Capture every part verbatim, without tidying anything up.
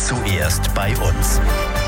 zuerst bei uns.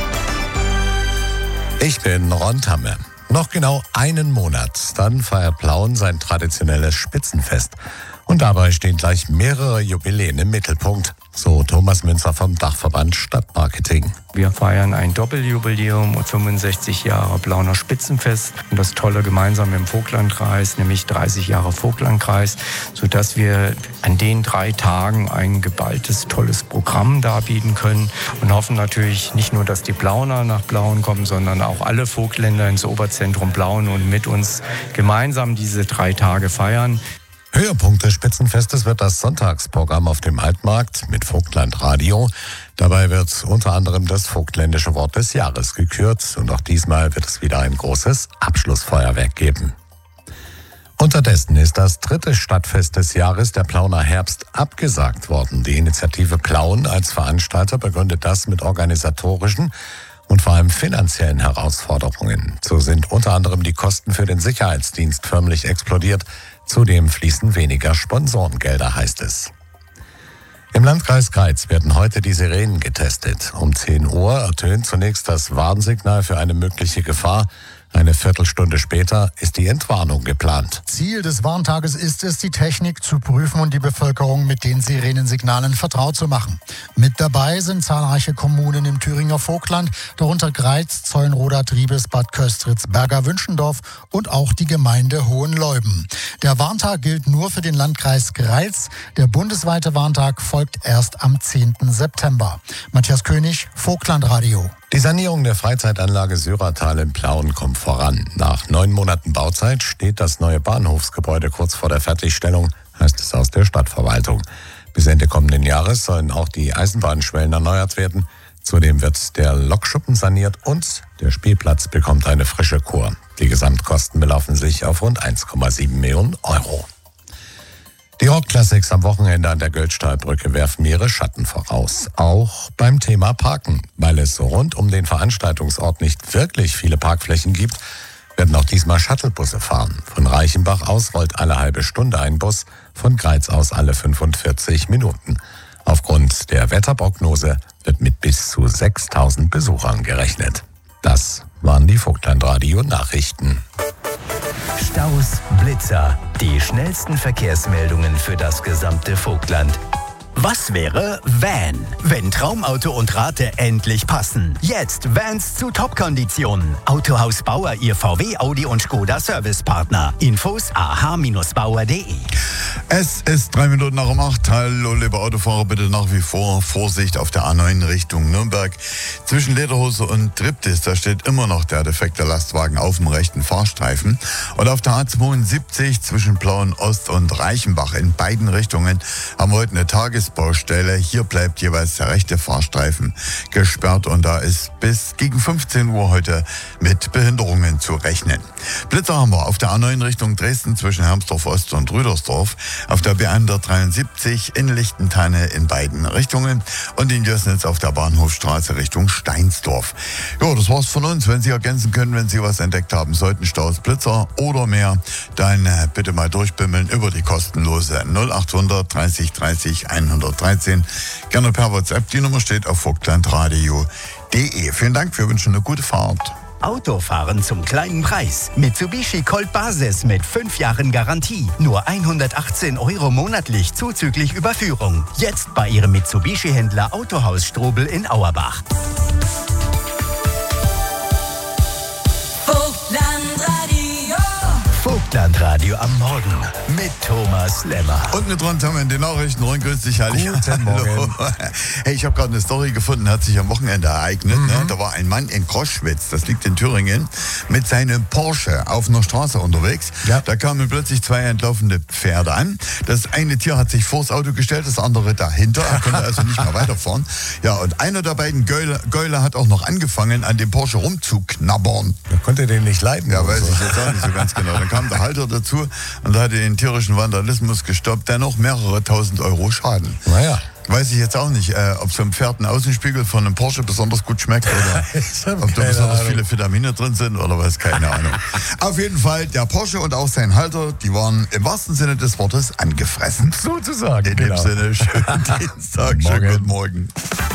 Ich bin Ron Tamme. Noch genau einen Monat, dann feiert Plauen sein traditionelles Spitzenfest. Und dabei stehen gleich mehrere Jubiläen im Mittelpunkt, so Thomas Münzer vom Dachverband Stadtmarketing. Wir feiern ein Doppeljubiläum und fünfundsechzig Jahre Plauener Spitzenfest. Und das Tolle gemeinsam im Vogtlandkreis, nämlich dreißig Jahre Vogtlandkreis, sodass wir an den drei Tagen ein geballtes, tolles Programm darbieten können. Und hoffen natürlich nicht nur, dass die Plauener nach Plauen kommen, sondern auch alle Vogtländer ins Oberzentrum Plauen und mit uns gemeinsam diese drei Tage feiern. Höhepunkt des Spitzenfestes wird das Sonntagsprogramm auf dem Altmarkt mit Vogtlandradio. Dabei wird unter anderem das vogtländische Wort des Jahres gekürt und auch diesmal wird es wieder ein großes Abschlussfeuerwerk geben. Unterdessen ist das dritte Stadtfest des Jahres, der Plauener Herbst, abgesagt worden. Die Initiative Plauen als Veranstalter begründet das mit organisatorischen und vor allem finanziellen Herausforderungen. So sind unter anderem die Kosten für den Sicherheitsdienst förmlich explodiert. Zudem fließen weniger Sponsorengelder, heißt es. Im Landkreis Greiz werden heute die Sirenen getestet. Um zehn Uhr ertönt zunächst das Warnsignal für eine mögliche Gefahr. Eine Viertelstunde später ist die Entwarnung geplant. Ziel des Warntages ist es, die Technik zu prüfen und die Bevölkerung mit den Sirenensignalen vertraut zu machen. Mit dabei sind zahlreiche Kommunen im Thüringer Vogtland, darunter Greiz, Zeulenroda, Triebes, Bad Köstritz, Berger-Wünschendorf und auch die Gemeinde Hohenleuben. Der Warntag gilt nur für den Landkreis Greiz. Der bundesweite Warntag folgt erst am zehnten September. Matthias König, Vogtlandradio. Die Sanierung der Freizeitanlage Syratal in Plauen kommt voran. Nach neun Monaten Bauzeit steht das neue Bahnhofsgebäude kurz vor der Fertigstellung, heißt es aus der Stadtverwaltung. Bis Ende kommenden Jahres sollen auch die Eisenbahnschwellen erneuert werden. Zudem wird der Lokschuppen saniert und der Spielplatz bekommt eine frische Kur. Die Gesamtkosten belaufen sich auf rund eins Komma sieben Millionen Euro. Die Rockklassiks am Wochenende an der Göldstahlbrücke werfen ihre Schatten voraus. Auch beim Thema Parken. Weil es rund um den Veranstaltungsort nicht wirklich viele Parkflächen gibt, werden auch diesmal Shuttlebusse fahren. Von Reichenbach aus rollt alle halbe Stunde ein Bus, von Greiz aus alle fünfundvierzig Minuten. Aufgrund der Wetterprognose wird mit bis zu sechstausend Besuchern gerechnet. Das waren die Vogtlandradio-Nachrichten. Staus, Blitzer, die schnellsten Verkehrsmeldungen für das gesamte Vogtland. Was wäre Van, wenn Traumauto und Rate endlich passen? Jetzt Vans zu Top-Konditionen. Autohaus Bauer, Ihr V W, Audi und Skoda Servicepartner. Infos a h Bindestrich bauer punkt de. Es ist drei Minuten nach um acht. Hallo, liebe Autofahrer, bitte nach wie vor Vorsicht auf der A neun Richtung Nürnberg. Zwischen Lederhose und Triptis, da steht immer noch der defekte Lastwagen auf dem rechten Fahrstreifen. Und auf der A zweiundsiebzig zwischen Plauen Ost und Reichenbach in beiden Richtungen haben wir heute eine Tagesbaustelle. Hier bleibt jeweils der rechte Fahrstreifen gesperrt und da ist bis gegen fünfzehn Uhr heute mit Behinderungen zu rechnen. Blitzer haben wir auf der A neun Richtung Dresden zwischen Hermsdorf Ost und Rüdersdorf, auf der B hundertdreiundsiebzig in Lichtentanne in beiden Richtungen und in Jößnitz auf der Bahnhofstraße Richtung Steinsdorf. Ja, das war's von uns. Wenn Sie ergänzen können, wenn Sie was entdeckt haben sollten, Staus, Blitzer oder mehr, dann äh, bitte mal durchbimmeln über die kostenlose null acht hundert dreißig dreißig hundertdreizehn. Gerne per WhatsApp. Die Nummer steht auf vogtlandradio punkt de. Vielen Dank, wir wünschen eine gute Fahrt. Autofahren zum kleinen Preis. Mitsubishi Colt Basis mit fünf Jahren Garantie. Nur hundertachtzehn Euro monatlich zuzüglich Überführung. Jetzt bei Ihrem Mitsubishi-Händler Autohaus Strobel in Auerbach. Vogtlandradio am Morgen mit Thomas Lemmer. Und mit Ron Tamme in den Nachrichten. Ron, grüß dich, heilig. Guten Morgen. Hey, ich habe gerade eine Story gefunden, hat sich am Wochenende ereignet. Mhm. Ne? Da war ein Mann in Groschwitz, das liegt in Thüringen, mit seinem Porsche auf einer Straße unterwegs. Ja. Da kamen plötzlich zwei entlaufende Pferde an. Das eine Tier hat sich vors Auto gestellt, das andere dahinter. Er konnte also nicht mehr weiterfahren. Ja, und einer der beiden Gäule, Gäule hat auch noch angefangen, an dem Porsche rumzuknabbern. Er konnte den nicht leiden. Ja, weiß so. Ich jetzt auch nicht so ganz genau. Dann kam der Halter dazu und hat den tierischen Vandalismus gestoppt, dennoch mehrere tausend Euro Schaden. Naja. Weiß ich jetzt auch nicht, äh, ob so ein Pferd ein Außenspiegel von einem Porsche besonders gut schmeckt oder ob da besonders Ahnung. viele Vitamine drin sind oder was, keine Ahnung. Auf jeden Fall, der Porsche und auch sein Halter, die waren im wahrsten Sinne des Wortes angefressen. Sozusagen, In genau. dem Sinne, schönen Dienstag, schönen guten Morgen.